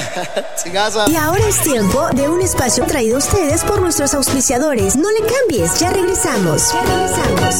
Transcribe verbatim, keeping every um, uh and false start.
Y ahora es tiempo de un espacio traído a ustedes por nuestros auspiciadores. No le cambies, ya regresamos. Ya regresamos.